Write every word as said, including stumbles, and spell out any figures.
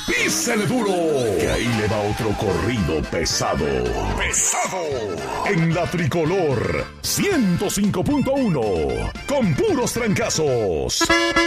Písele duro, que ahí le va otro corrido pesado. ¡Pesado! En la Tricolor ciento cinco punto uno, con puros trancazos.